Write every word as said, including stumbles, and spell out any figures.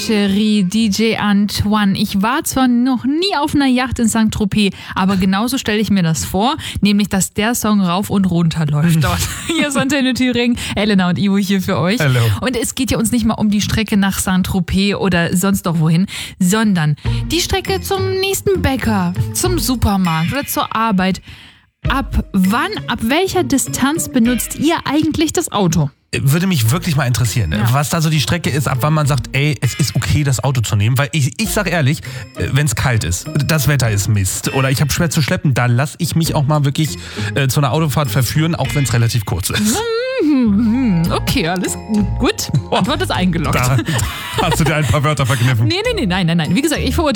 Cherie, D J Antoine. Ich war zwar noch nie auf einer Yacht in Saint-Tropez, aber genauso stelle ich mir das vor, nämlich, dass der Song rauf und runter läuft dort. Hier ist Antenne Thüringen, Elena und Ivo hier für euch. Hello. Und es geht ja uns nicht mal um die Strecke nach Saint-Tropez oder sonst noch wohin, sondern die Strecke zum nächsten Bäcker, zum Supermarkt oder zur Arbeit. Ab wann, ab welcher Distanz benutzt ihr eigentlich das Auto? Würde mich wirklich mal interessieren, Ja. was da so die Strecke ist, ab wann man sagt, ey, es ist okay, das Auto zu nehmen. Weil ich, ich sag ehrlich, wenn es kalt ist, das Wetter ist Mist oder ich habe schwer zu schleppen, da lasse ich mich auch mal wirklich äh, zu einer Autofahrt verführen, auch wenn es relativ kurz ist. Okay, alles gut. Antwort ist eingeloggt. Da hast du dir ein paar Wörter verkniffen. Nee, nee, nee, nein, nein, nein. Wie gesagt, ich verurteile